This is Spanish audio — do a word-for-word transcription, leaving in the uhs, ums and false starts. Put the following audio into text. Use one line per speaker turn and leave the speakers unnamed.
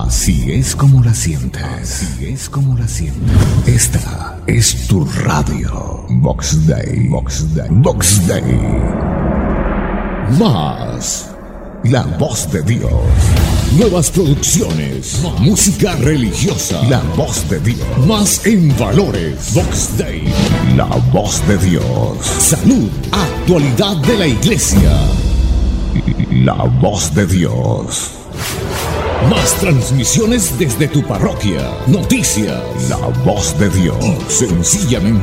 Así es como la sientes. Así es como la sientes. Esta es tu radio. Vox Day. Vox Day. Vox Day. Más. La voz de Dios. Nuevas producciones. Más. Música religiosa. La voz de Dios. Más en valores. Vox Day. La voz de Dios. Salud. Actualidad de la iglesia. La voz de Dios. Más transmisiones desde tu parroquia. Noticias. La voz de Dios. Sencillamente